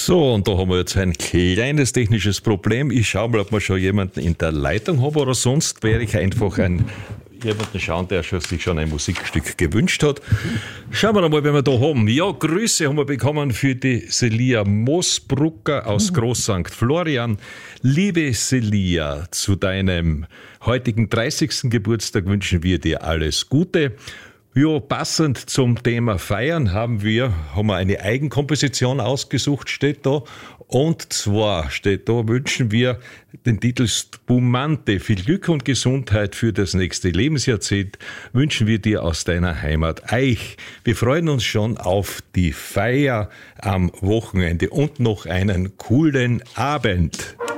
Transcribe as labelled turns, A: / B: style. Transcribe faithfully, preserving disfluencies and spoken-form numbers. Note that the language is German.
A: So, und da haben wir jetzt ein kleines technisches Problem. Ich schaue mal, ob wir schon jemanden in der Leitung haben, oder sonst wäre ich einfach ein jemanden schauen, der schon, sich schon ein Musikstück gewünscht hat. Schauen wir mal, wen wir da haben. Ja, Grüße haben wir bekommen für die Celia Moosbrucker aus Groß Sankt Florian. Liebe Celia, zu deinem heutigen dreißigsten Geburtstag wünschen wir dir alles Gute. Ja, passend zum Thema Feiern haben wir, haben wir eine Eigenkomposition ausgesucht, steht da. Und zwar steht da, wünschen wir den Titel Spumante. Viel Glück und Gesundheit für das nächste Lebensjahrzehnt wünschen wir dir aus deiner Heimat Aich. Wir freuen uns schon auf die Feier am Wochenende und noch einen coolen Abend.